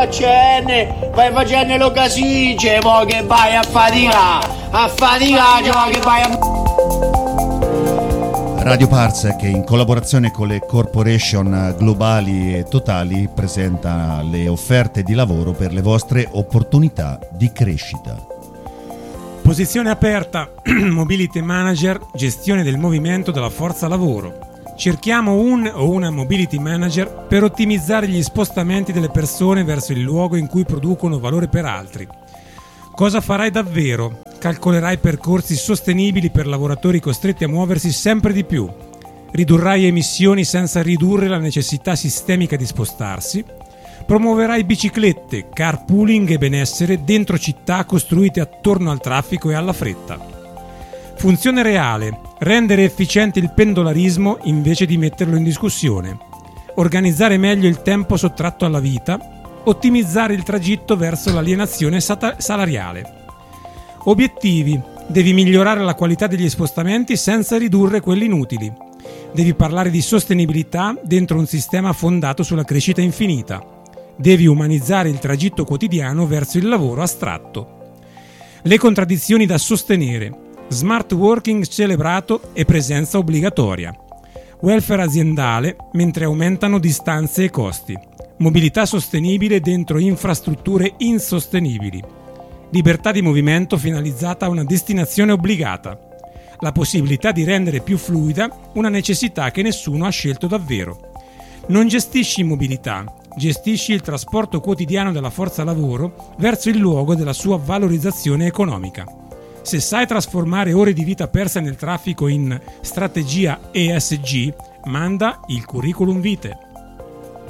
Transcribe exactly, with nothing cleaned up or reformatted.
Cenne, vai facendo lo casice, mo che vai a faticare, a faticare, mo che vai a... Radio Parsec, in collaborazione con le corporation globali e totali, presenta le offerte di lavoro per le vostre opportunità di crescita. Posizione aperta, Mobility Manager, gestione del movimento della forza lavoro. Cerchiamo un o una Mobility Manager per ottimizzare gli spostamenti delle persone verso il luogo in cui producono valore per altri. Cosa farai davvero? Calcolerai percorsi sostenibili per lavoratori costretti a muoversi sempre di più. Ridurrai emissioni senza ridurre la necessità sistemica di spostarsi. Promuoverai biciclette, carpooling e benessere dentro città costruite attorno al traffico e alla fretta. Funzione reale: rendere efficiente il pendolarismo invece di metterlo in discussione. Organizzare meglio il tempo sottratto alla vita. Ottimizzare il tragitto verso l'alienazione sata- salariale. Obiettivi: devi migliorare la qualità degli spostamenti senza ridurre quelli inutili. Devi parlare di sostenibilità dentro un sistema fondato sulla crescita infinita. Devi umanizzare il tragitto quotidiano verso il lavoro astratto. Le contraddizioni da sostenere: smart working celebrato e presenza obbligatoria. Welfare aziendale mentre aumentano distanze e costi. Mobilità sostenibile dentro infrastrutture insostenibili. Libertà di movimento finalizzata a una destinazione obbligata. La possibilità di rendere più fluida una necessità che nessuno ha scelto davvero. Non gestisci mobilità, gestisci il trasporto quotidiano della forza lavoro verso il luogo della sua valorizzazione economica. Se sai trasformare ore di vita perse nel traffico in strategia E S G, manda il curriculum vitae.